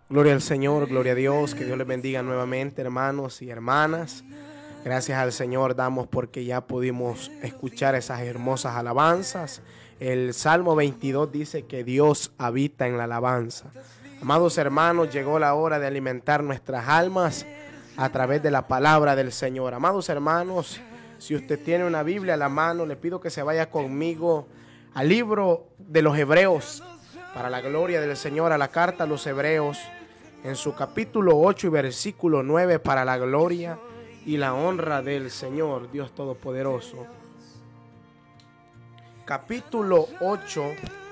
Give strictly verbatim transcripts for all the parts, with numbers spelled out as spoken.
Gloria al Señor, gloria a Dios, que Dios les bendiga nuevamente, hermanos y hermanas. Gracias al Señor damos porque ya pudimos escuchar esas hermosas alabanzas. El Salmo veintidós dice que Dios habita en la alabanza. Amados hermanos, llegó la hora de alimentar nuestras almas a través de la palabra del Señor. Amados hermanos, si usted tiene una Biblia a la mano, le pido que se vaya conmigo al libro de los Hebreos, para la gloria del Señor, a la carta a los Hebreos, en su capítulo ocho y versículo nueve, para la gloria y la honra del Señor, Dios Todopoderoso. Capítulo ocho,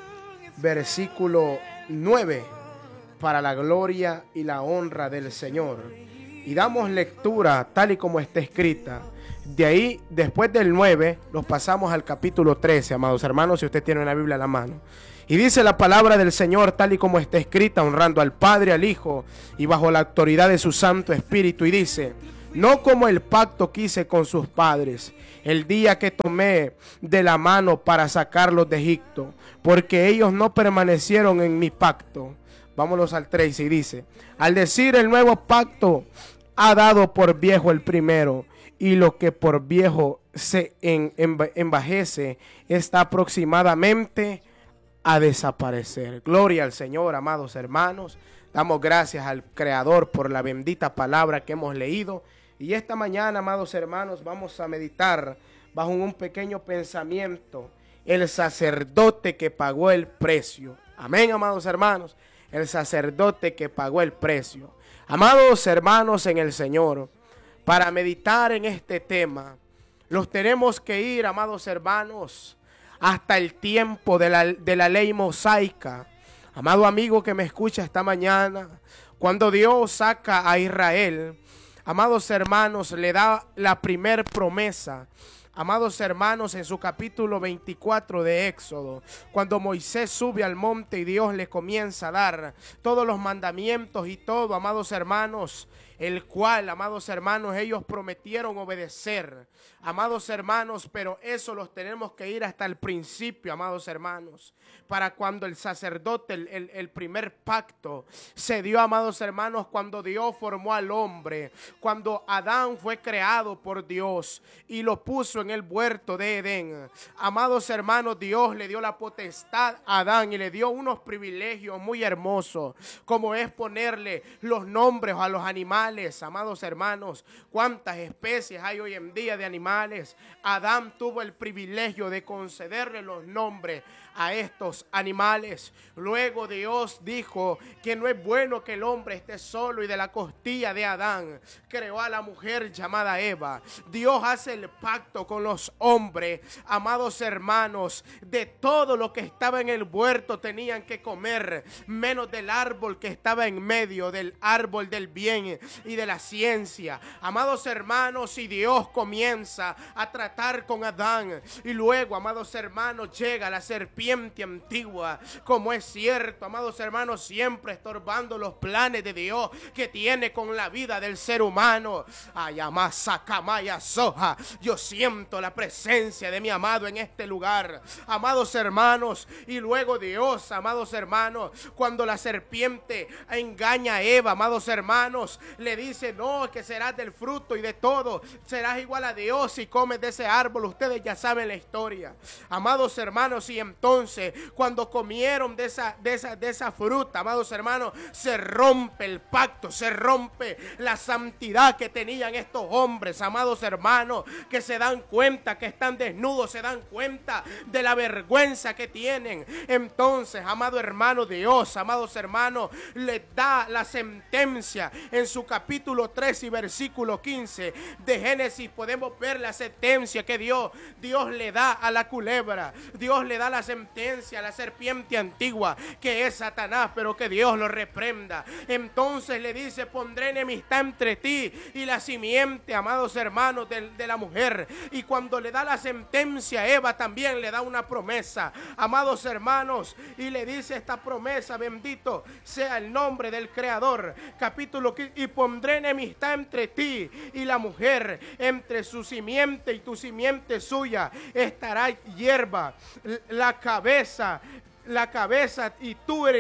versículo nueve, para la gloria y la honra del Señor. Y damos lectura tal y como está escrita. De ahí, después del nueve, nos pasamos al capítulo trece, amados hermanos, si usted tiene una Biblia a la mano. Y dice la palabra del Señor tal y como está escrita, honrando al Padre, al Hijo y bajo la autoridad de su Santo Espíritu. Y dice: no como el pacto que hice con sus padres, el día que tomé de la mano para sacarlos de Egipto, porque ellos no permanecieron en mi pacto. Vámonos al trece y dice: al decir el nuevo pacto, ha dado por viejo el primero, y lo que por viejo se en, en, envejece está aproximadamente a desaparecer. Gloria al Señor, amados hermanos. Damos gracias al Creador por la bendita palabra que hemos leído. Y esta mañana, amados hermanos, vamos a meditar bajo un pequeño pensamiento: el sacerdote que pagó el precio. Amén, amados hermanos. El sacerdote que pagó el precio. Amados hermanos en el Señor, para meditar en este tema, los tenemos que ir, amados hermanos, hasta el tiempo de la, de la ley mosaica. Amado amigo que me escucha esta mañana, cuando Dios saca a Israel, amados hermanos, le da la primer promesa. Amados hermanos, en su capítulo veinticuatro de Éxodo, cuando Moisés sube al monte y Dios le comienza a dar todos los mandamientos y todo, amados hermanos, el cual, amados hermanos, ellos prometieron obedecer, amados hermanos, pero eso los tenemos que ir hasta el principio, amados hermanos, para cuando el sacerdote, el, el, el primer pacto se dio, amados hermanos, cuando Dios formó al hombre, cuando Adán fue creado por Dios y lo puso en el huerto de Edén. Amados hermanos, Dios le dio la potestad a Adán y le dio unos privilegios muy hermosos, como es ponerle los nombres a los animales. Amados hermanos, cuántas especies hay hoy en día de animales. Adán tuvo el privilegio de concederle los nombres a estos animales. Luego Dios dijo que no es bueno que el hombre esté solo, y de la costilla de Adán creó a la mujer llamada Eva. Dios hace el pacto con los hombres, amados hermanos, de todo lo que estaba en el huerto tenían que comer, menos del árbol que estaba en medio, del árbol del bien y de la ciencia. Amados hermanos, y Dios comienza a tratar con Adán, y luego, amados hermanos, llega la serpiente antigua, como es cierto, amados hermanos, siempre estorbando los planes de Dios que tiene con la vida del ser humano. Ayamasa Kamaya Soja, yo siento la presencia de mi amado en este lugar, amados hermanos. Y luego Dios, amados hermanos, cuando la serpiente engaña a Eva, amados hermanos, le dice: no, que serás del fruto y de todo, serás igual a Dios si comes de ese árbol. Ustedes ya saben la historia, amados hermanos. Y entonces cuando comieron de esa, de esa, de esa fruta, amados hermanos, se rompe el pacto, se rompe la santidad que tenían estos hombres, amados hermanos, que se dan cuenta que están desnudos, se dan cuenta de la vergüenza que tienen. Entonces, amado hermano, Dios, amados hermanos, les da la sentencia. En su capítulo tres y versículo quince de Génesis podemos ver la sentencia que Dios, Dios le da a la culebra. Dios le da la sentencia a la serpiente antigua, que es Satanás, pero que Dios lo reprenda. Entonces le dice: pondré enemistad entre ti y la simiente, amados hermanos, de, de la mujer. Y cuando le da la sentencia a Eva, también le da una promesa, amados hermanos, y le dice esta promesa: bendito sea el nombre del Creador. Capítulo quince: y pondré enemistad entre ti y la mujer, entre su simiente y tu simiente suya estará hierba, la cabeza, la cabeza y tú eres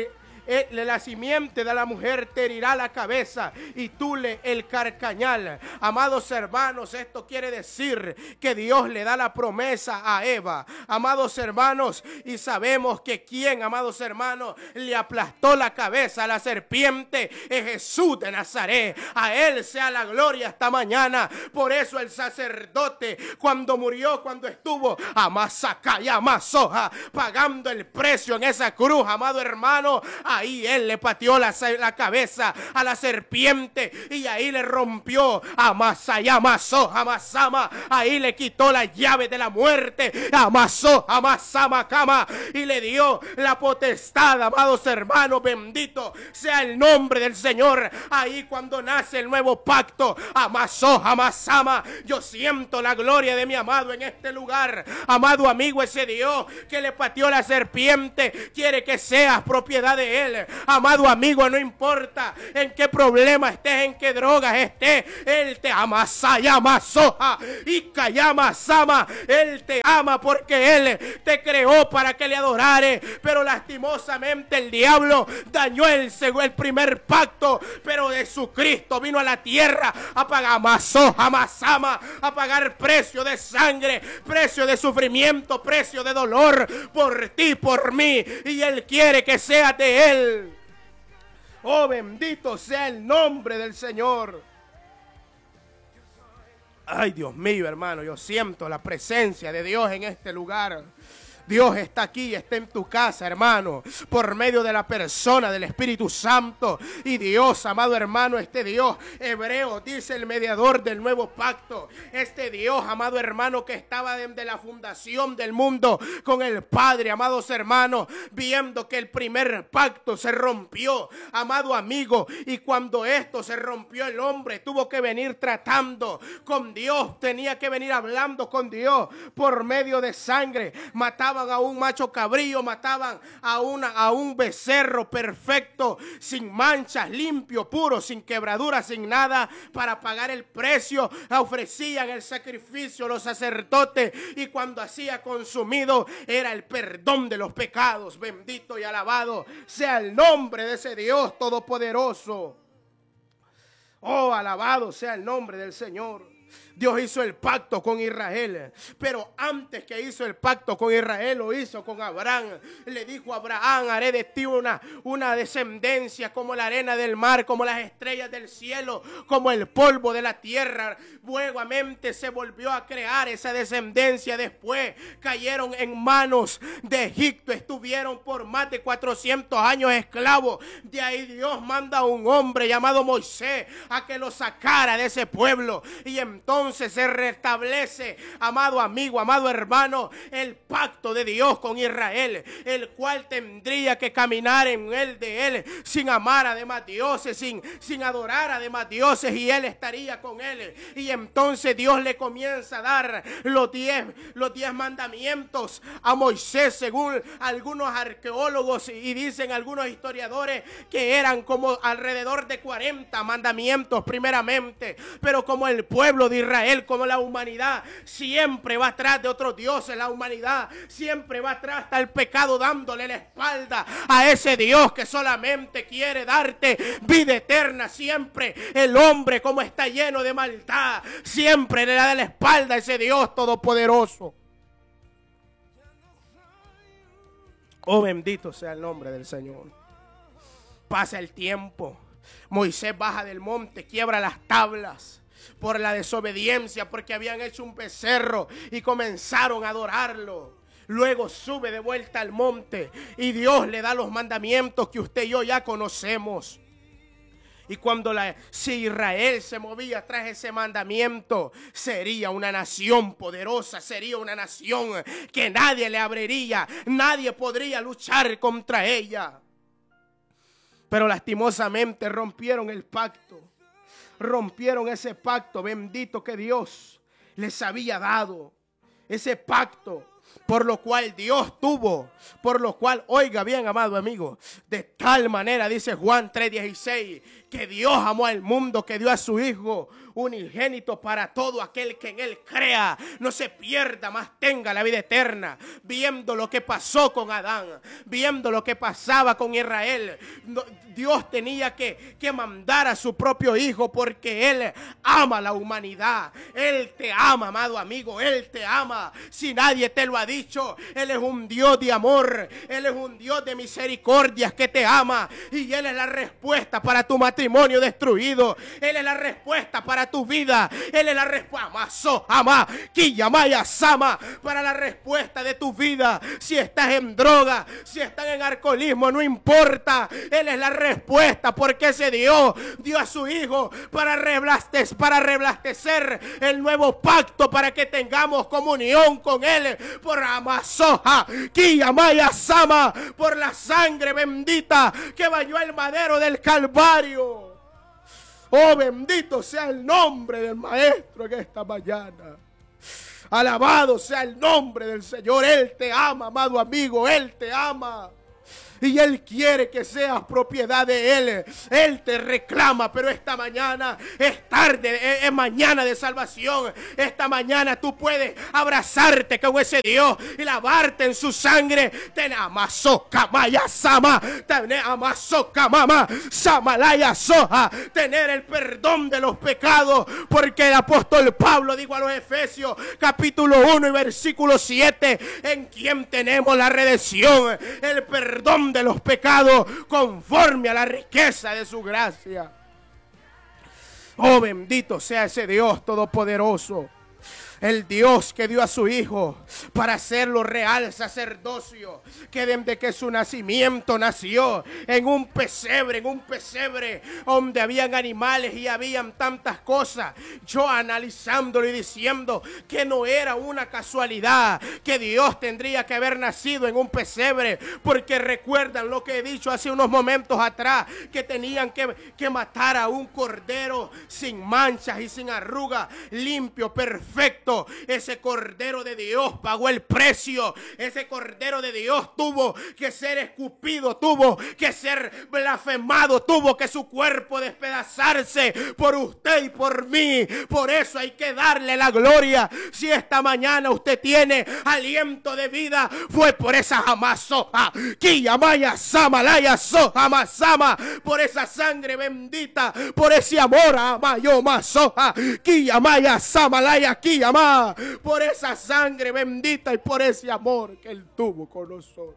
eh, la simiente de la mujer te herirá la cabeza y tú le el carcañal. Amados hermanos, esto quiere decir que Dios le da la promesa a Eva. Amados hermanos, y sabemos que quien, amados hermanos, le aplastó la cabeza a la serpiente es Jesús de Nazaret. A Él sea la gloria esta mañana. Por eso el sacerdote, cuando murió, cuando estuvo a Masacaya, Masoja, pagando el precio en esa cruz, amado hermano, ahí Él le pateó la, la cabeza a la serpiente y ahí le rompió a Masaya, Masoja, Masama. Ahí le quitó la llave de la muerte a Masoja, Masama, Kama, y le dio la potestad, amados hermanos. Bendito sea el nombre del Señor. Ahí cuando nace el nuevo pacto, Amasoja, Masama, yo siento la gloria de mi amado en este lugar. Amado amigo, ese Dios que le pateó la serpiente quiere que seas propiedad de Él. Amado amigo, no importa en qué problema estés, en qué drogas estés, Él te ama. Saya, Masoja y Kayama, Sama. Él te ama porque Él te creó para que le adorare, pero lastimosamente el diablo dañó el, el primer pacto. Pero Jesucristo vino a la tierra a pagar Masoja, Masama, a pagar precio de sangre, precio de sufrimiento, precio de dolor por ti, por mí, y Él quiere que seas de Él. Oh, bendito sea el nombre del Señor. Ay, Dios mío, hermano, yo siento la presencia de Dios en este lugar. Dios está aquí, está en tu casa, hermano, por medio de la persona del Espíritu Santo. Y Dios, amado hermano, este Dios hebreo, dice el mediador del nuevo pacto. Este Dios, amado hermano, que estaba desde la fundación del mundo con el Padre, amados hermanos, viendo que el primer pacto se rompió, amado amigo. Y cuando esto se rompió, el hombre tuvo que venir tratando con Dios, tenía que venir hablando con Dios por medio de sangre. Mataba a un macho cabrío, mataban a, una, a un becerro perfecto, sin manchas, limpio, puro, sin quebraduras, sin nada, para pagar el precio. Ofrecían el sacrificio los sacerdotes y cuando hacía consumido era el perdón de los pecados. Bendito y alabado sea el nombre de ese Dios todopoderoso. Oh, alabado sea el nombre del Señor. Dios hizo el pacto con Israel, pero antes que hizo el pacto con Israel, lo hizo con Abraham. Le dijo a Abraham: haré de ti una, una descendencia como la arena del mar, como las estrellas del cielo, como el polvo de la tierra. Nuevamente se volvió a crear esa descendencia. Después cayeron en manos de Egipto, estuvieron por más de cuatrocientos años esclavos. De ahí Dios manda a un hombre llamado Moisés a que lo sacara de ese pueblo, y entonces se restablece, amado amigo, amado hermano, el pacto de Dios con Israel, el cual tendría que caminar en él de él, sin amar a demás dioses, sin, sin adorar a demás dioses, y él estaría con él. Y entonces Dios le comienza a dar los diez, los diez mandamientos a Moisés, según algunos arqueólogos y dicen algunos historiadores que eran como alrededor de cuarenta mandamientos primeramente. Pero como el pueblo de Israel, como la humanidad siempre va atrás de otros dioses, la humanidad siempre va atrás hasta el pecado, dándole la espalda a ese Dios que solamente quiere darte vida eterna. Siempre el hombre, como está lleno de maldad, siempre le da la espalda a ese Dios todopoderoso. Oh, bendito sea el nombre del Señor. Pasa el tiempo, Moisés baja del monte, quiebra las tablas por la desobediencia, porque habían hecho un becerro y comenzaron a adorarlo. Luego sube de vuelta al monte y Dios le da los mandamientos que usted y yo ya conocemos. Y cuando la, si Israel se movía tras ese mandamiento, sería una nación poderosa, sería una nación que nadie le abriría, nadie podría luchar contra ella. Pero lastimosamente rompieron el pacto. Rompieron ese pacto bendito que Dios les había dado. Ese pacto Por lo cual Dios tuvo, por lo cual, oiga bien, amado amigo, de tal manera, dice Juan tres dieciséis, que Dios amó al mundo, que dio a su Hijo unigénito para todo aquel que en Él crea, no se pierda, mas tenga la vida eterna. Viendo lo que pasó con Adán, viendo lo que pasaba con Israel, no, Dios tenía que, que mandar a su propio Hijo porque Él ama a la humanidad. Él te ama, amado amigo, Él te ama. Si nadie te lo ha dicho, Él es un Dios de amor, Él es un Dios de misericordias que te ama, y Él es la respuesta para tu matrimonio destruido. Él es la respuesta para tu vida. Él es la respuesta para la respuesta de tu vida. Si estás en droga, si estás en alcoholismo, no importa. Él es la respuesta, porque ese Dios dio a su Hijo para reblastecer, para reblastecer el nuevo pacto, para que tengamos comunión con Él por Amasoja, Kiyamaya Sama, por la sangre bendita que bañó el madero del Calvario. Oh, bendito sea el nombre del Maestro en esta mañana. Alabado sea el nombre del Señor. Él te ama, amado amigo, Él te ama. Y Él quiere que seas propiedad de Él. Él te reclama, pero esta mañana es tarde, es mañana de salvación. Esta mañana tú puedes abrazarte con ese Dios y lavarte en su sangre. Ten amaso kamaya sama, tener amaso kamama samalaya soja, tener el perdón de los pecados, porque el apóstol Pablo dijo a los Efesios capítulo uno y versículo siete, en quien tenemos la redención, el perdón de los pecados conforme a la riqueza de su gracia. Oh, bendito sea ese Dios todopoderoso, el Dios que dio a su Hijo para hacerlo real sacerdocio, que desde que su nacimiento nació en un pesebre, en un pesebre donde habían animales y habían tantas cosas. Yo analizándolo y diciendo que no era una casualidad que Dios tendría que haber nacido en un pesebre, porque recuerdan lo que he dicho hace unos momentos atrás, que tenían que, que matar a un cordero sin manchas y sin arrugas, limpio, perfecto. Ese Cordero de Dios pagó el precio. Ese Cordero de Dios tuvo que ser escupido, tuvo que ser blasfemado, tuvo que su cuerpo despedazarse por usted y por mí. Por eso hay que darle la gloria. Si esta mañana usted tiene aliento de vida, fue por esa jamasoja, Kiyamaya Samalaya Soja Masama, por esa sangre bendita, por ese amor a Mayoma Soja, Kiyamaya Samalaya Kiyamaya, por esa sangre bendita y por ese amor que Él tuvo con nosotros.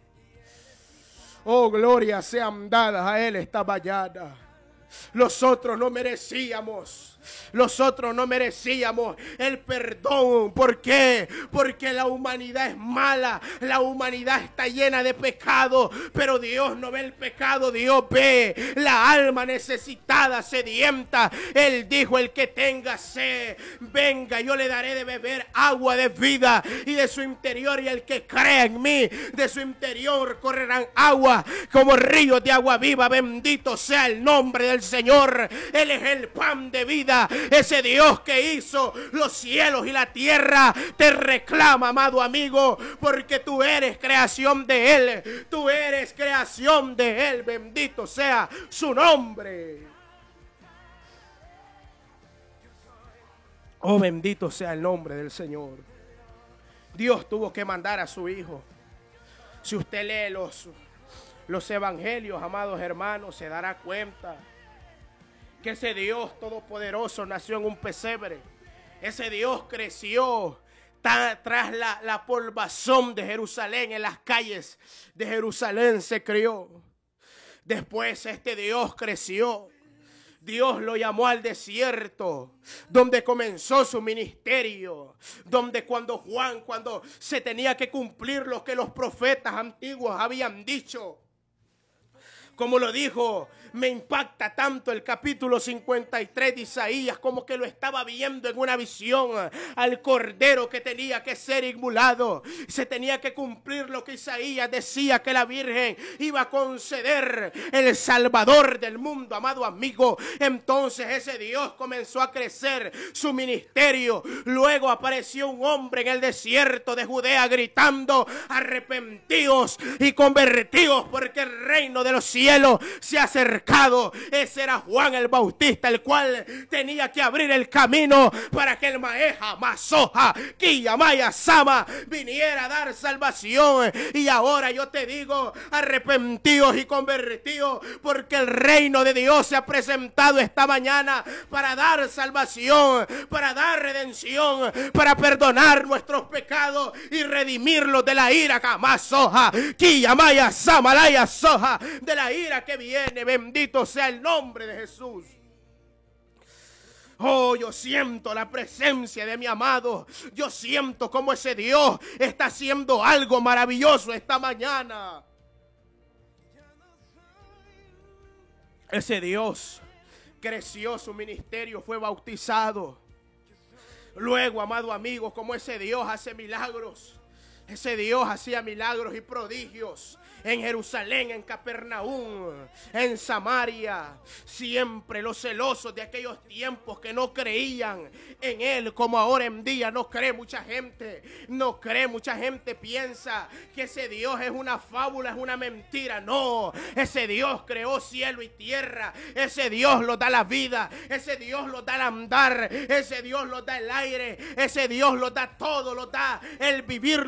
Oh, gloria sean dadas a Él esta mañana. Nosotros no merecíamos. Nosotros no merecíamos el perdón. ¿Por qué? Porque la humanidad es mala. La humanidad está llena de pecado. Pero Dios no ve el pecado. Dios ve la alma necesitada, sedienta. Él dijo: el que tenga sed, venga, yo le daré de beber agua de vida. Y de su interior, y el que crea en mí, de su interior correrán agua como ríos de agua viva. Bendito sea el nombre del Señor. Él es el pan de vida. Ese Dios que hizo los cielos y la tierra te reclama, amado amigo, porque tú eres creación de Él. Tú eres creación de Él. Bendito sea su nombre. Oh, bendito sea el nombre del Señor. Dios tuvo que mandar a su Hijo. Si usted lee los, los evangelios, amados hermanos, se dará cuenta que ese Dios todopoderoso nació en un pesebre. Ese Dios creció ta, tras la, la polvazón de Jerusalén. En las calles de Jerusalén se crió. Después este Dios creció. Dios lo llamó al desierto, donde comenzó su ministerio, donde cuando Juan, cuando se tenía que cumplir lo que los profetas antiguos habían dicho, Como lo dijo, me impacta tanto el capítulo cincuenta y tres de Isaías, como que lo estaba viendo en una visión al cordero que tenía que ser inmolado. Se tenía que cumplir lo que Isaías decía, que la Virgen iba a conceder el Salvador del mundo, amado amigo. Entonces ese Dios comenzó a crecer su ministerio. Luego apareció un hombre en el desierto de Judea gritando: arrepentíos y convertíos, porque el reino de los cielos se ha acercado. Ese era Juan el Bautista, el cual tenía que abrir el camino para que el Maeja, Masoja, Quillamaya, Sama viniera a dar salvación. Y ahora yo te digo: arrepentíos y convertíos, porque el reino de Dios se ha presentado esta mañana para dar salvación, para dar redención, para perdonar nuestros pecados y redimirlos de la ira, Masoja, Quillamaya, Samalaya, Soja, de la ira que viene. Bendito sea el nombre de Jesús. Oh, yo siento la presencia de mi amado. Yo siento como ese Dios está haciendo algo maravilloso esta mañana. Ese Dios creció su ministerio, fue bautizado. Luego, amado amigo, como ese Dios hace milagros. Ese Dios hacía milagros y prodigios en Jerusalén, en Capernaum, en Samaria. Siempre los celosos de aquellos tiempos que no creían en Él, como ahora en día no cree mucha gente. No cree, mucha gente piensa que ese Dios es una fábula, es una mentira. No, ese Dios creó cielo y tierra. Ese Dios lo da la vida. Ese Dios lo da el andar. Ese Dios lo da el aire. Ese Dios lo da todo, lo da el vivir.